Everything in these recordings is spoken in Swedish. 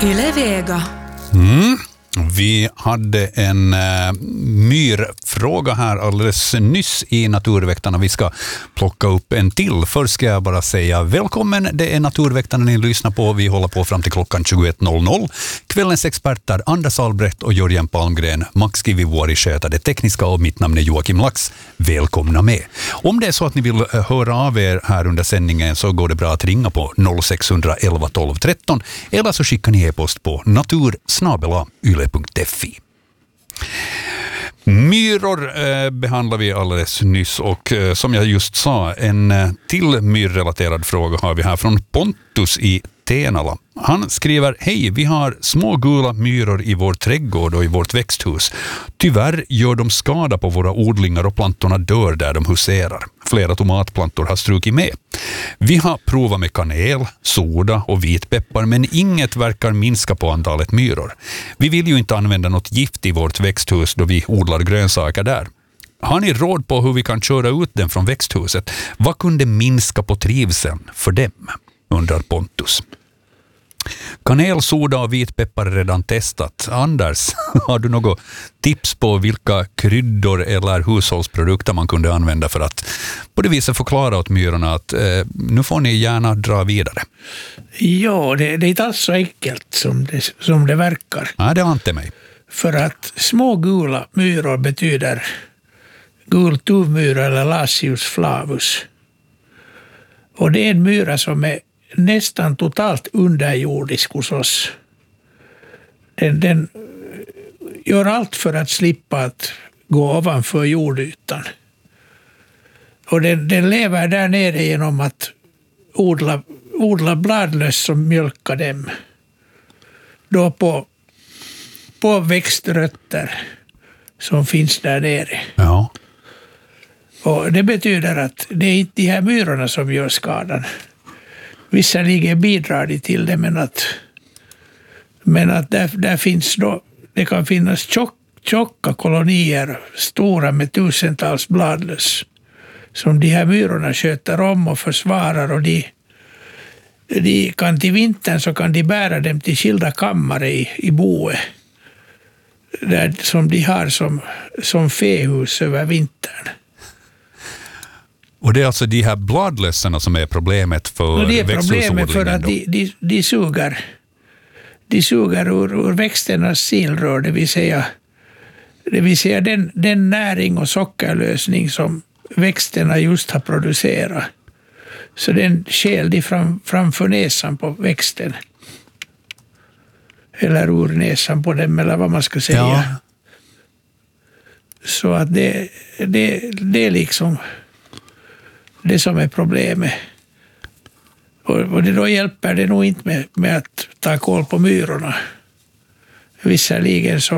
Yle Vega. Vi hade en myrfråga här alldeles nyss i Naturväktarna. Vi ska plocka upp en till. Först ska jag bara säga välkommen. Det är Naturväktarna ni lyssnar på. Vi håller på fram till klockan 21.00. Kvällens experter Anders Albrecht och Jörgen Palmgren. Max Kivivuori sköter det tekniska och mitt namn är Joakim Lax. Välkomna med. Om det är så att ni vill höra av er här under sändningen så går det bra att ringa på 0611 12 13 eller så skickar ni e-post på natur@yle.fi. Myror behandlar vi alldeles nyss och som jag just sa, en till myrrelaterad fråga har vi här från Pontus i Tenala. Han skriver: hej, vi har små gula myror i vår trädgård och i vårt växthus. Tyvärr gör de skada på våra odlingar och plantorna dör där de huserar. Flera tomatplantor har strukit med. Vi har provat med kanel, soda och vitpeppar men inget verkar minska på antalet myror. Vi vill ju inte använda något gift i vårt växthus då vi odlar grönsaker där. Har ni råd på hur vi kan köra ut den från växthuset? Vad kunde minska på trivseln för dem? Undrar Pontus. Kanel, soda och vitpeppar är redan testat. Anders, har du något tips på vilka kryddor eller hushållsprodukter man kunde använda för att på det viset förklara åt myrorna att nu får ni gärna dra vidare? Ja, det är inte alls så enkelt som det verkar. Nej, det har inte mig. För att små gula myror betyder gul tuvmyra eller Lasius flavus. Och det är en myra som är nästan totalt underjordisk hos oss. Den gör allt för att slippa att gå ovanför jordytan. Och den lever där nere genom att odla bladlöss som mjölkar dem. Då på växtrötter som finns där nere. Ja. Och det betyder att det är inte de här myrorna som gör skadan. Visserligen bidrar de till det, men att där finns då, det kan finnas tjocka kolonier, stora med tusentals bladlöss, som de här myrorna sköter om och försvarar, och de kan till vintern så kan de bära dem till skilda kammare i boet, där, som de har som fähus över vintern. Och det är alltså de här bladlösserna som är problemet för växthusodlingen? Det är problemet för att de suger ur växternas silrör, det vill säga den näring och sockerlösning som växterna just har producerat. Så den skäl de framför näsan på växten. Eller ur näsan på dem, eller vad man ska säga. Ja. Så att det är liksom det som är problemet. Och det då hjälper det nog inte med att ta koll på myrorna. Visserligen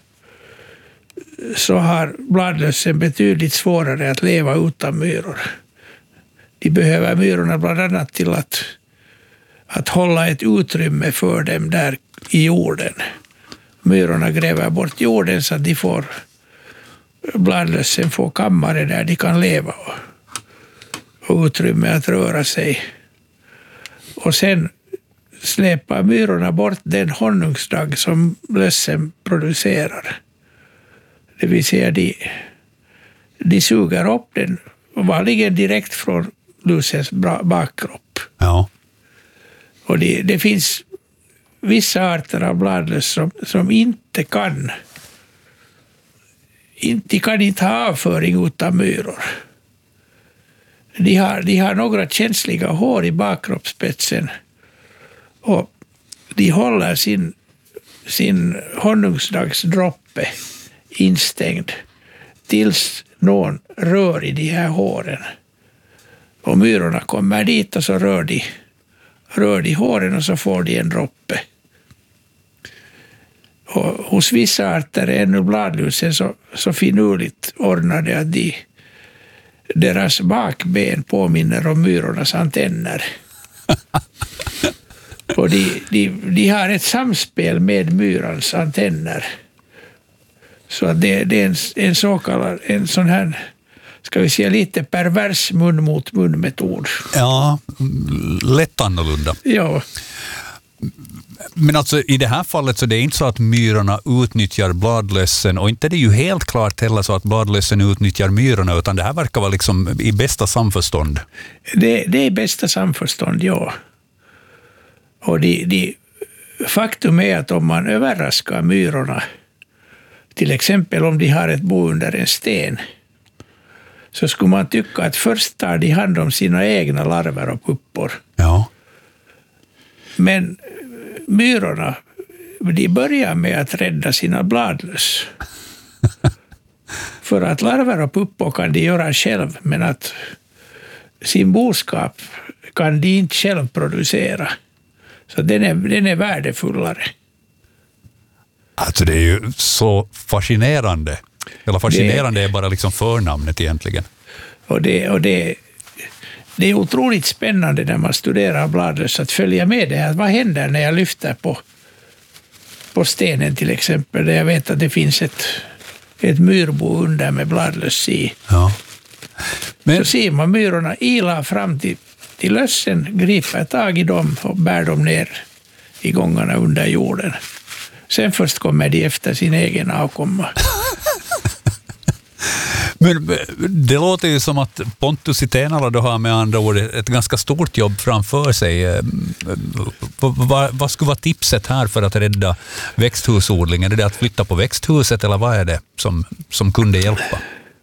så har bladlössen betydligt svårare att leva utan myror. De behöver myrorna bland annat till att hålla ett utrymme för dem där i jorden. Myrorna gräver bort jorden så att bladlössen får kammare där de kan leva och utrymme att röra sig. Och sen släpar myrorna bort den honungsdagg som lössen producerar. Det vill säga de suger upp den vanligen direkt från lusens bakkropp. Ja. Och det finns vissa arter av bladlöss som inte kan ha avföring utan myror. De har några känsliga hår i bakkroppsspetsen och de håller sin honungsdagsdroppe instängd tills någon rör i de här håren. Och myrorna kommer dit och så rör de håren och så får de en droppe. Och hos vissa arter är ännu bladlusen så finurligt ordnade att deras bakben påminner om myrornas antenner. Och de har ett samspel med myrans antenner. Så att det är en så kallad, en sån här, ska vi säga, lite pervers mun mot mun metod. Ja, lätt annorlunda. Ja. Men alltså i det här fallet så det är inte så att myrorna utnyttjar bladlössen, och inte det är ju helt klart heller så att bladlössen utnyttjar myrorna, utan det här verkar vara liksom i bästa samförstånd. Det är bästa samförstånd, ja. Och faktum är att om man överraskar myrorna, till exempel om de har ett bo under en sten, så skulle man tycka att först tar de hand om sina egna larver och puppor. Ja. Men myrorna, de börjar med att rädda sina bladlöss. För att larver och puppor kan de göra själv, men att sin boskap kan de inte själv producera. Så den är värdefullare. Alltså det är ju så fascinerande. Eller fascinerande är bara liksom förnamnet egentligen. Och det är otroligt spännande när man studerar bladlöss att följa med det här. Vad händer när jag lyfter på stenen till exempel, där jag vet att det finns ett myrbo under med bladlöss i. Ja. Men så ser man myrorna ila fram till lössen, griper tag i dem och bär dem ner i gångarna under jorden. Sen först kommer de efter sin egen avkomma. Men det låter ju som att Pontus i Tenala då har med andra ord ett ganska stort jobb framför sig. Vad skulle vara tipset här för att rädda växthusodlingen? Är det att flytta på växthuset eller vad är det som kunde hjälpa?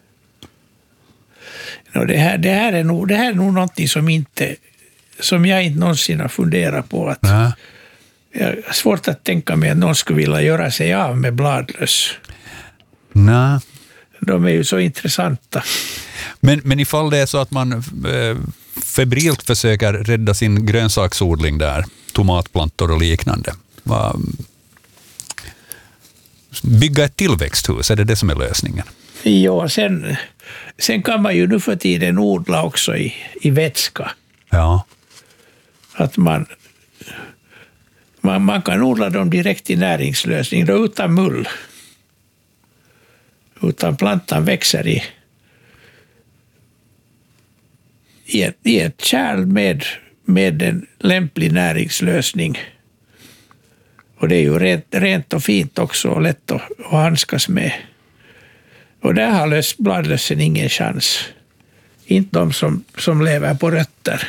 Det här är nog något som jag inte någonsin har funderat på. Att jag har svårt att tänka mig att någon skulle vilja göra sig av med bladlöss. Nej. De är ju så intressanta. Men ifall det är så att man febrilt försöker rädda sin grönsaksodling där, tomatplantor och liknande, bygga ett tillväxthus, är det som är lösningen? Ja, sen kan man ju nu för tiden odla också i vätska. Ja. Att man kan odla dem direkt i näringslösning, då utan mull. Utan plantan växer i ett kärl med en lämplig näringslösning. Och det är ju rent och fint också och lätt att handskas med. Och där har bladlössen ingen chans. Inte de som lever på rötter.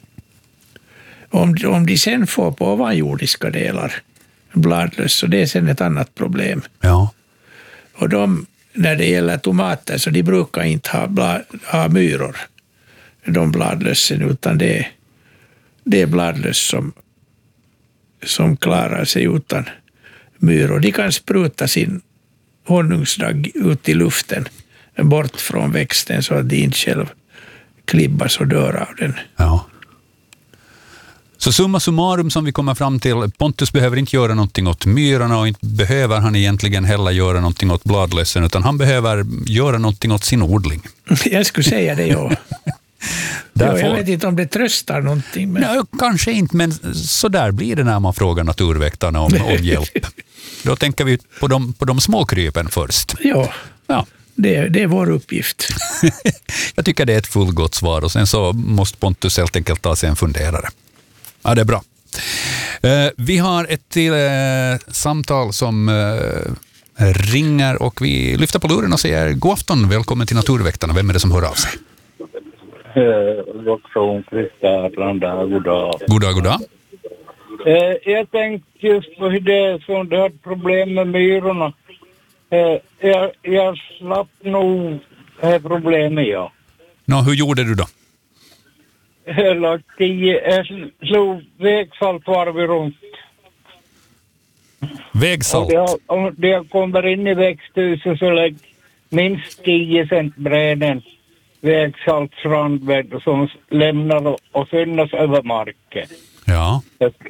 Om de sen får på ovanjordiska delar bladlöss, så det är sen ett annat problem. Ja. Och när det gäller tomater så de brukar inte ha myror, de bladlössen, utan det är bladlöss som klarar sig utan myror. De kan spruta sin honungsdag ut i luften bort från växten så att de inte själv klibbas och dör av den. Ja. Så summa summarum som vi kommer fram till, Pontus behöver inte göra någonting åt myrorna och inte behöver han egentligen heller göra någonting åt bladlössen, utan han behöver göra någonting åt sin odling. Jag skulle säga det, ja. Jag vet inte om det tröstar någonting. Men... Nej, kanske inte, men så där blir det när man frågar naturväktarna om hjälp. Då tänker vi på de små krypen först. Ja. Det är vår uppgift. Jag tycker det är ett fullgott svar, och sen så måste Pontus helt enkelt ta sig en funderare. Ja, det är bra. Vi har ett till samtal som ringer och vi lyfter på luren och säger god afton, välkommen till Naturväktarna. Vem är det som hör av sig? Från Kristianstad, God dag. Jag tänkte just på hur det har problem med myrorna. Jag slapp nog problemet, ja. Hur gjorde du då? Jag slog vägsalt varv runt. Vägsalt? Om det kommer in i växthuset så lägg minst 10 cent bräden vägsaltsrandbädd som lämnar och synnas över marken. Ja.